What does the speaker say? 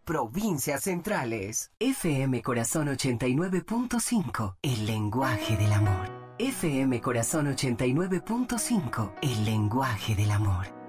provincias centrales. FM Corazón 89.5, el lenguaje del amor. FM Corazón 89.5, el lenguaje del amor.